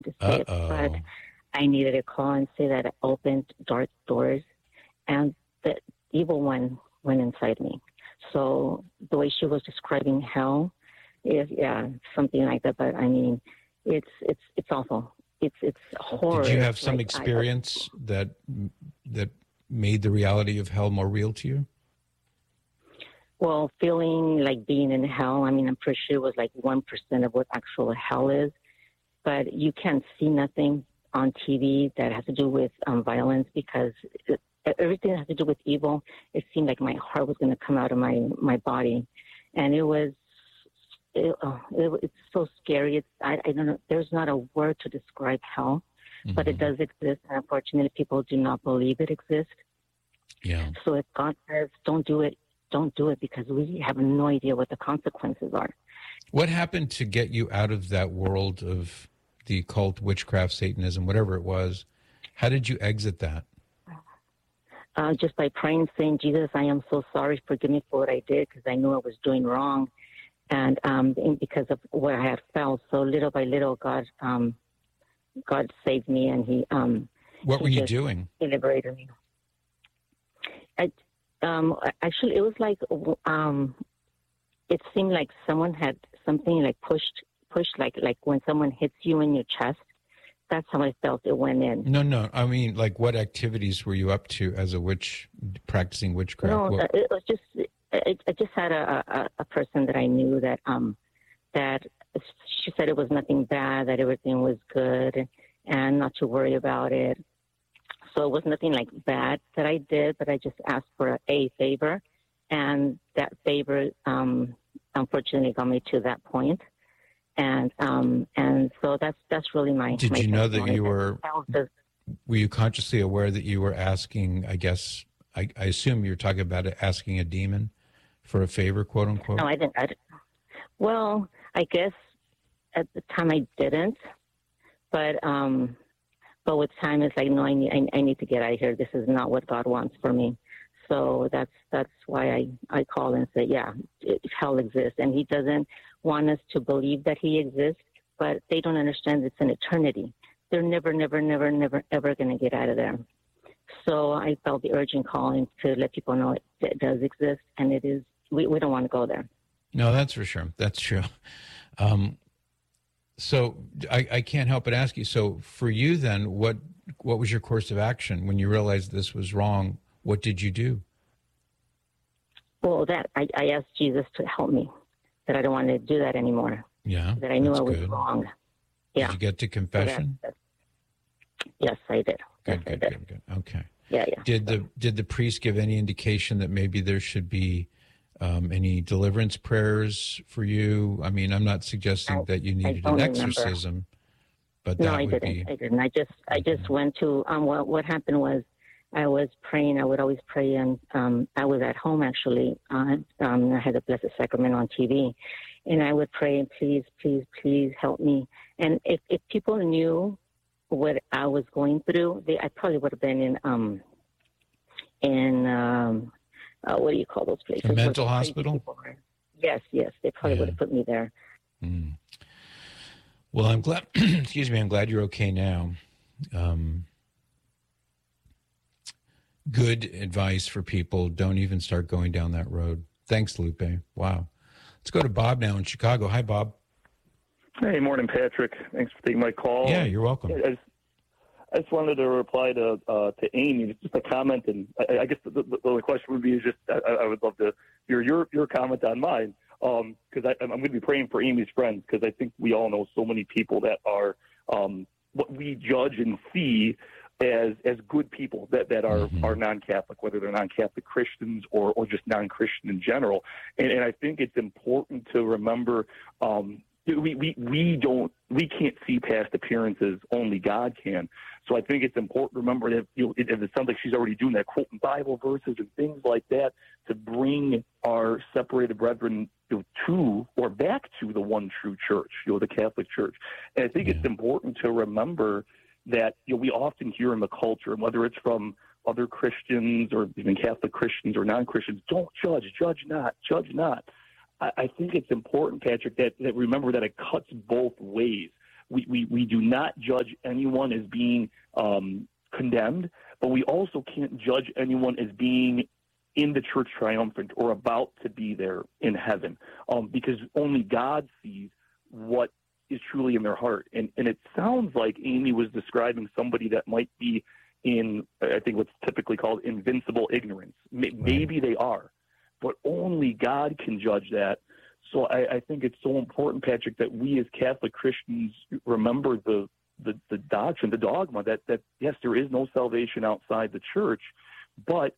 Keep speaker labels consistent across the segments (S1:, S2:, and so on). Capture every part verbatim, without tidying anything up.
S1: to say it, but
S2: Uh-oh.
S1: I needed to call and say that it opened dark doors, and the evil one went inside me. So the way she was describing hell is, yeah, something like that. But I mean, it's it's it's awful. It's it's horror.
S2: Did you have some
S1: Like,
S2: experience I, that that made the reality of hell more real to you?
S1: Well, feeling like being in hell, I mean, I'm pretty sure it was like one percent of what actual hell is. But you can't see nothing on T V that has to do with um, violence, because it, everything that has to do with evil, it seemed like my heart was going to come out of my, my body. And it was, it, oh, it, it's so scary. It's, I, I don't know, there's not a word to describe hell, mm-hmm. but it does exist. And unfortunately, people do not believe it exists.
S2: Yeah.
S1: So if God says, don't do it, don't do it, because we have no idea what the consequences are.
S2: What happened to get you out of that world of the occult, witchcraft, Satanism, whatever it was? How did you exit that?
S1: Uh, just by praying, saying, Jesus, I am so sorry. Forgive me for what I did, because I knew I was doing wrong. And um, because of what I had felt. So little by little, God um, God saved me, and he um,
S2: What
S1: he
S2: were you
S1: just
S2: doing?
S1: liberated me. I, um, actually, it was like, um, it seemed like someone had something like pushed, pushed like, like when someone hits you in your chest. That's how I felt it went in.
S2: No, no. I mean, like, what activities were you up to as a witch, practicing witchcraft?
S1: No,
S2: what?
S1: it was just, I, I just had a, a, a person that I knew that, um, that she said it was nothing bad, that everything was good, and not to worry about it. So it was nothing like bad that I did, but I just asked for a, a favor, and that favor, um, unfortunately, got me to that point. And um, and so that's that's really my.
S2: Did
S1: my
S2: you know that
S1: testimony.
S2: you were?
S1: Just,
S2: were you consciously aware that you were asking? I guess I, I assume you're talking about it, asking a demon for a favor, quote unquote.
S1: No, I didn't. I didn't. Well, I guess at the time I didn't, but um, but with time it's like, no, I need I, I need to get out of here. This is not what God wants for me. So that's that's why I, I call and say, yeah, it, hell exists, and He doesn't want us to believe that He exists, but they don't understand it's an eternity. They're never, never, never, never, ever going to get out of there. So I felt the urgent calling to let people know it, it does exist, and it is. We, we don't want to go there.
S2: No, that's for sure. That's true. Um, so I, I can't help but ask you. So for you, then, what what was your course of action when you realized this was wrong? What did you do?
S1: Well, that I, I asked Jesus to help me. That I don't want to do that anymore.
S2: Yeah,
S1: that I knew I was
S2: good.
S1: wrong. Yeah.
S2: Did you get to confession?
S1: So that, yes, I did.
S2: Good,
S1: yes,
S2: good,
S1: I did.
S2: good, good. Okay.
S1: Yeah, yeah.
S2: Did the did the priest give any indication that maybe there should be um, any deliverance prayers for you? I mean, I'm not suggesting
S1: I,
S2: that you needed an exorcism, remember. But that
S1: no, I
S2: would
S1: didn't.
S2: be.
S1: I didn't. I just I just mm-hmm. went to. Um, what what happened was, I was praying. I would always pray, and um, I was at home actually. Uh, um, I had the Blessed Sacrament on T V, and I would pray, please, please, please help me. And if, if people knew what I was going through, they I probably would have been in um in um uh, what do you call those places?
S2: A mental hospital.
S1: Yes, yes, they probably yeah. would have put me there.
S2: Mm. Well, I'm glad. excuse me. I'm glad you're okay now. Um, good advice for people. Don't even start going down that road. Thanks, Lupe. Wow. Let's go to Bob now in Chicago. Hi, Bob.
S3: Hey, morning, Patrick. Thanks for taking my call.
S2: Yeah, you're welcome.
S3: I just, I just wanted to reply to uh, to Amy, just a comment, and I, I guess the, the, the only question would be is just I, I would love to hear your your comment on mine, because um, I'm going to be praying for Amy's friends, because I think we all know so many people that are um, what we judge and see as as good people that, that are, mm-hmm. are non-Catholic, whether they're non-Catholic Christians or, or just non-Christian in general. And, and I think it's important to remember um, we, we, we don't we can't see past appearances, only God can. So I think it's important to remember that, you know, it, it sounds like she's already doing that, quoting Bible verses and things like that, to bring our separated brethren, you know, to or back to the one true church, you know, the Catholic Church. And I think yeah. it's important to remember that, you know, we often hear in the culture, and whether it's from other Christians or even Catholic Christians or non-Christians, don't judge, judge not, judge not. I, I think it's important, Patrick, that, that remember that it cuts both ways. we, we, we do not judge anyone as being um, condemned, but we also can't judge anyone as being in the church triumphant or about to be there in heaven, um, because only God sees what is truly in their heart. And, and it sounds like Amy was describing somebody that might be in, I think, what's typically called invincible ignorance. Maybe they are, but only God can judge that. So I, I think it's so important, Patrick, that we as Catholic Christians remember the, the, the doctrine, the dogma, that, that, yes, there is no salvation outside the church, but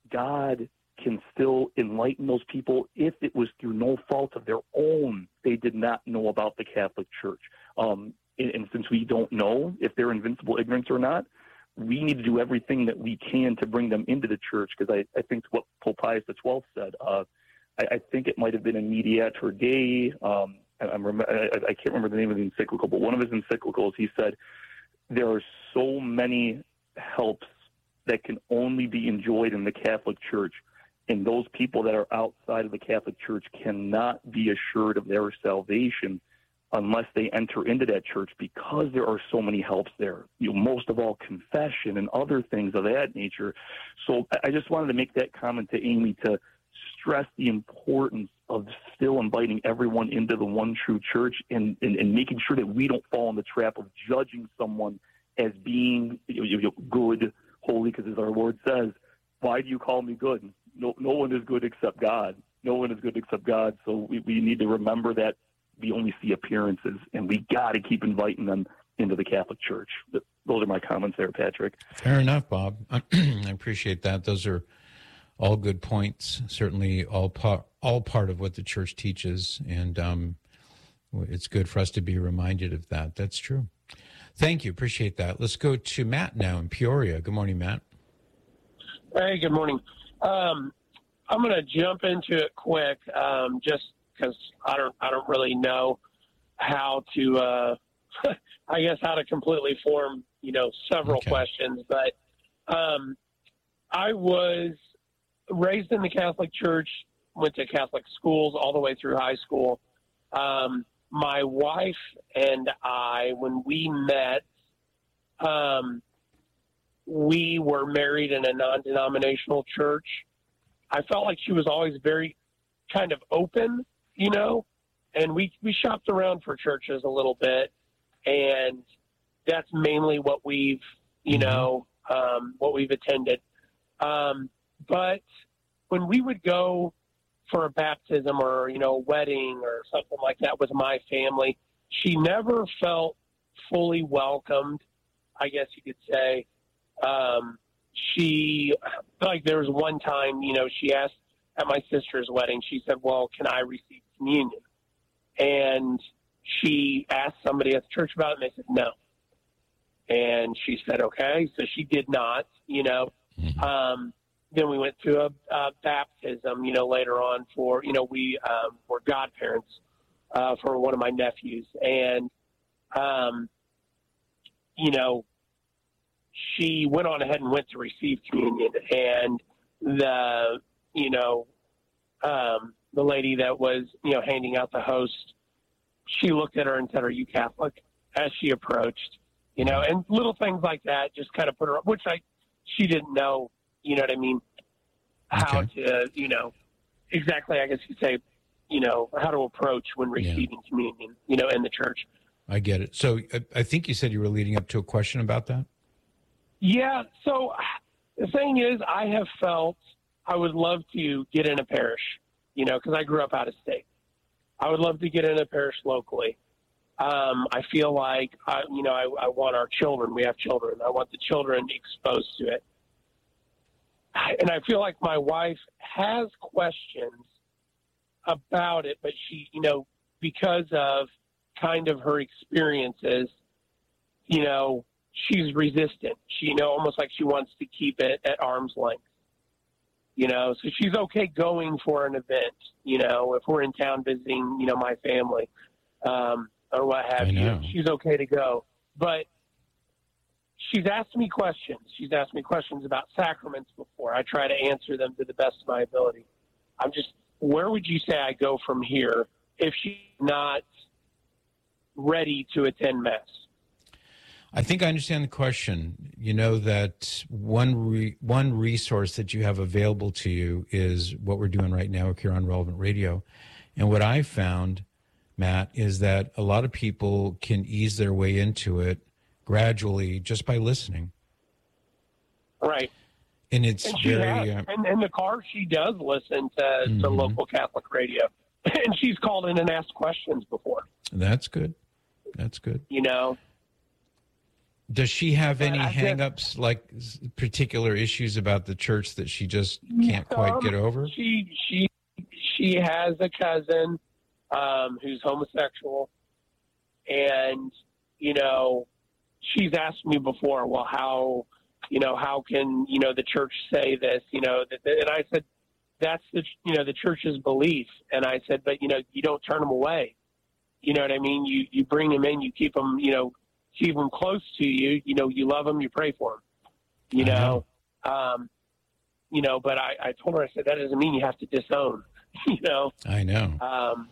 S3: God can still enlighten those people if it was through no fault of their own they did not know about the Catholic Church. Um, and, and since we don't know if they're invincible ignorance or not, we need to do everything that we can to bring them into the church, because I, I think what Pope Pius the twelfth said, uh, I, I think it might have been in Mediator Dei. Um, I, I'm rem- I, I can't remember the name of the encyclical, but one of his encyclicals, he said, there are so many helps that can only be enjoyed in the Catholic Church, and those people that are outside of the Catholic Church cannot be assured of their salvation unless they enter into that church, because there are so many helps there. You know, most of all, confession and other things of that nature. So I just wanted to make that comment to Amy to stress the importance of still inviting everyone into the one true church, and, and, and making sure that we don't fall in the trap of judging someone as being you know, good, holy, because as our Lord says, why do you call me good? No, no one is good except God. No one is good except God. So we, we need to remember that we only see appearances, and we got to keep inviting them into the Catholic Church. Those are my comments there, Patrick.
S2: Fair enough, Bob. I appreciate that. Those are all good points. Certainly all part, all part of what the church teaches, and um, it's good for us to be reminded of that. That's true. Thank you. Appreciate that. Let's go to Matt now in Peoria. Good morning, Matt.
S4: Hey, good morning. Um, I'm going to jump into it quick, um, just because I don't, I don't really know how to, uh, I guess, how to completely form, you know, several
S2: okay.
S4: questions. But um, I was raised in the Catholic Church, went to Catholic schools all the way through high school. Um, my wife and I, when we met, um, we were married in a non-denominational church. I felt like she was always very kind of open, you know, and we, we shopped around for churches a little bit, and that's mainly what we've, you mm-hmm. know, um, what we've attended. Um, but when we would go for a baptism or, you know, a wedding or something like that with my family, she never felt fully welcomed, I guess you could say. Um, she, like, there was one time, you know, she asked at my sister's wedding, she said, well, can I receive communion? And she asked somebody at the church about it, and they said no. And she said, okay. So she did not, you know. Mm-hmm. Um, then we went to a, a baptism, you know, later on for, you know, we um, were godparents uh, for one of my nephews. And, um, you know, she went on ahead and went to receive communion, and the, you know, um, the lady that was, you know, handing out the host, she looked at her and said, are you Catholic? As she approached, you know, and little things like that just kind of put her up, which I, she didn't know, you know what I mean? How okay. to, you know, exactly, I guess you say, you know, how to approach when receiving yeah. communion, you know, in the church.
S2: I get it. So I think you said you were leading up to a question about that?
S4: Yeah. So the thing is, I have felt I would love to get in a parish, you know, because I grew up out of state. I would love to get in a parish locally. Um, I feel like, I, you know, I, I want our children, we have children, I want the children exposed to it. And I feel like my wife has questions about it, but she, you know, because of kind of her experiences, you know, she's resistant. She, you know, almost like she wants to keep it at arm's length, you know, so she's okay going for an event, you know, if we're in town visiting, you know, my family, um, or what have you, she's okay to go. But she's asked me questions. She's asked me questions about sacraments before. I try to answer them to the best of my ability. I'm just, where would you say I go from here if she's not ready to attend Mass.
S2: I think I understand the question. You know that one re, one resource that you have available to you is what we're doing right now here on Relevant Radio. And what I found, Matt, is that a lot of people can ease their way into it gradually just by listening.
S4: Right.
S2: And it's
S4: and she
S2: very...
S4: has,
S2: uh,
S4: and in the car, she does listen to,
S2: mm-hmm.
S4: to local Catholic radio. And she's called in and asked questions before.
S2: That's good. That's good.
S4: You know?
S2: Does she have any
S4: I
S2: hang-ups, like particular issues about the church that she just can't
S4: um,
S2: quite get over?
S4: She she she has a cousin um, who's homosexual, and you know, she's asked me before, well, how you know how can you know the church say this? You know, that, and I said that's the you know the church's belief, and I said, but you know, you don't turn them away. You know what I mean? You you bring them in, you keep them, you know. keep them close to you, you know, you love them, you pray for them, you know, know. Um, you know, but I, I told her, I said, that doesn't mean you have to disown, you know.
S2: I know.
S4: Um,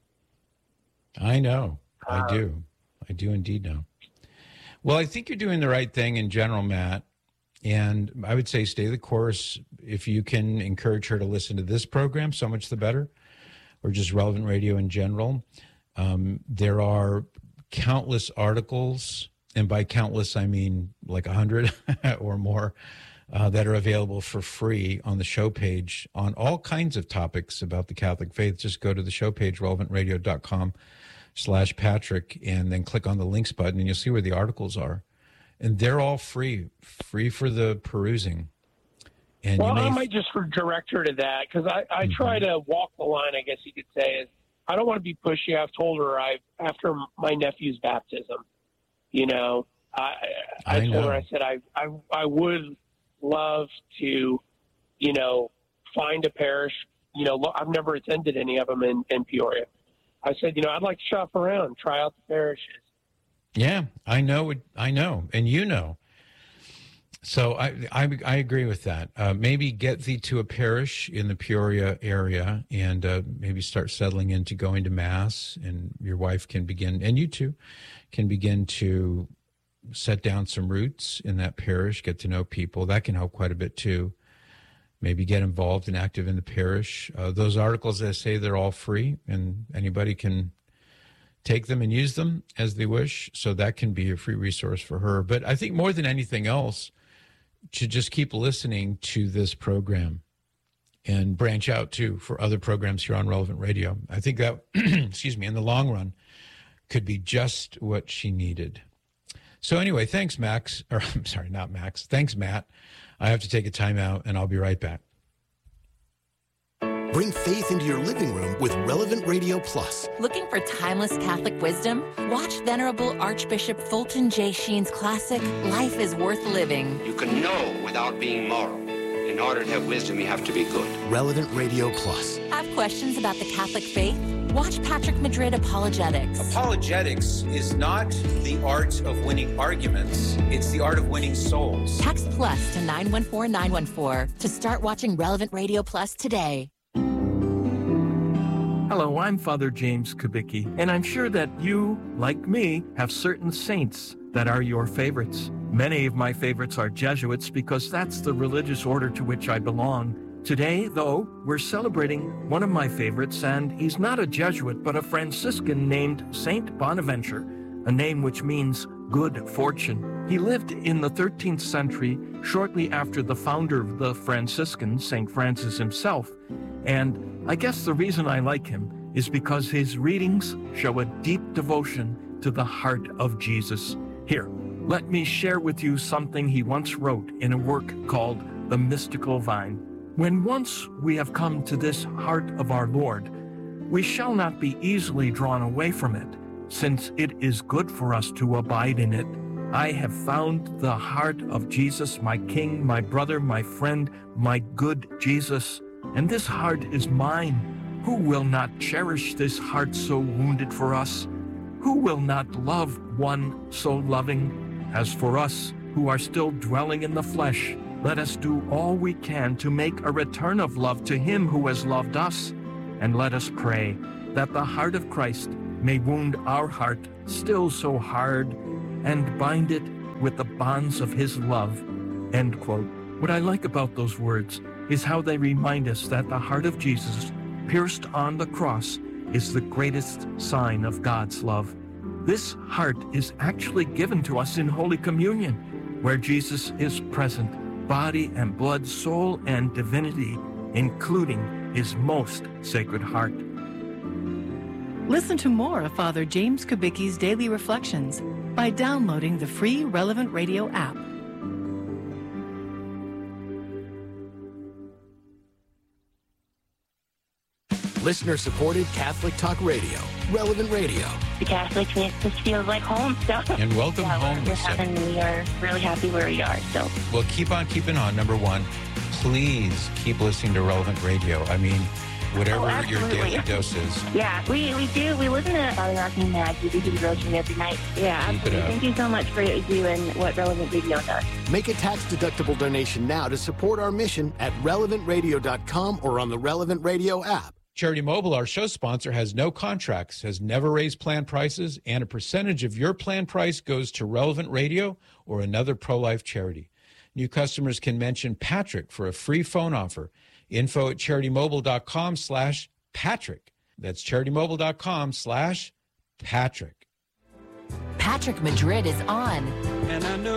S2: I know. I
S4: um,
S2: do. I do indeed know. Well, I think you're doing the right thing in general, Matt. And I would say stay the course. If you can encourage her to listen to this program, so much the better, or just Relevant Radio in general. Um, there are countless articles, and by countless I mean like a hundred or more, uh, that are available for free on the show page on all kinds of topics about the Catholic faith. Just go to the show page, relevant radio dot com slash Patrick, and then click on the links button, and you'll see where the articles are. And they're all free, free for the perusing. And
S4: well,
S2: you may
S4: I might just direct her to that, because I, I mm-hmm. try to walk the line, I guess you could say, is I don't want to be pushy. I've told her I after my nephew's baptism, you know, I I, I told
S2: know.
S4: her, I said, I, I I would love to, you know, find a parish. You know, I've never attended any of them in, in Peoria. I said, you know, I'd like to shop around, try out the parishes.
S2: Yeah, I know. I know. And you know. So I, I, I agree with that. Uh, maybe get thee to a parish in the Peoria area, and uh, maybe start settling into going to Mass, and your wife can begin, and you too, can begin to set down some roots in that parish, get to know people. That can help quite a bit too. Maybe get involved and active in the parish. Uh, those articles, as I say, they're all free, and anybody can take them and use them as they wish. So that can be a free resource for her. But I think more than anything else, to just keep listening to this program and branch out too for other programs here on Relevant Radio. I think that, excuse me, in the long run could be just what she needed. So anyway, thanks, Max. Or I'm sorry, not Max. Thanks, Matt. I have to take a time out, and I'll be right back.
S5: Bring faith into your living room with Relevant Radio Plus.
S6: Looking for timeless Catholic wisdom? Watch Venerable Archbishop Fulton J. Sheen's classic, Life is Worth Living.
S7: You can know without being moral. In order to have wisdom, you have to be good.
S5: Relevant Radio Plus.
S6: Have questions about the Catholic faith? Watch Patrick Madrid Apologetics.
S8: Apologetics is not the art of winning arguments. It's the art of winning souls.
S6: Text plus to nine one four nine one four to start watching Relevant Radio Plus today.
S9: Hello, I'm Father James Kubicki, and I'm sure that you, like me, have certain saints that are your favorites. Many of my favorites are Jesuits because that's the religious order to which I belong. Today, though, we're celebrating one of my favorites, and he's not a Jesuit, but a Franciscan named Saint Bonaventure, a name which means good fortune. He lived in the thirteenth century, shortly after the founder of the Franciscans, Saint Francis himself. And I guess the reason I like him is because his readings show a deep devotion to the heart of Jesus. Here, let me share with you something he once wrote in a work called The Mystical Vine. When once we have come to this heart of our Lord, we shall not be easily drawn away from it, since it is good for us to abide in it. I have found the heart of Jesus, my King, my brother, my friend, my good Jesus, and this heart is mine. Who will not cherish this heart so wounded for us? Who will not love one so loving? As for us, who are still dwelling in the flesh, let us do all we can to make a return of love to him who has loved us. And let us pray that the heart of Christ may wound our heart still so hard and bind it with the bonds of his love, end quote. What I like about those words is how they remind us that the heart of Jesus, pierced on the cross, is the greatest sign of God's love. This heart is actually given to us in Holy Communion, where Jesus is present, body and blood, soul and divinity, including his most sacred heart.
S10: Listen to more of Father James Kubicki's Daily Reflections by downloading the free Relevant Radio app.
S5: Listener-supported Catholic Talk Radio, Relevant Radio.
S11: The Catholics makes us feel like home. So.
S2: And welcome
S11: yeah,
S2: home.
S11: We're having, we are really happy where we are. So.
S2: Well, keep on keeping on. Number one, please keep listening to Relevant Radio. I mean, whatever
S11: oh,
S2: your daily dose is.
S11: Yeah, we, we do. We listen to Father Rocking Mad. We do the devotion every night. Yeah, absolutely. Thank you so much for what you do and what Relevant Radio does.
S5: Make a tax-deductible donation now to support our mission at relevant radio dot com or on the Relevant Radio app.
S2: Charity Mobile, our show sponsor, has no contracts, has never raised plan prices, and a percentage of your plan price goes to Relevant Radio or another pro-life charity. New customers can mention Patrick for a free phone offer. Info at charitymobile.com slash Patrick. That's charitymobile.com slash Patrick.
S6: Patrick Madrid is on.
S12: And I know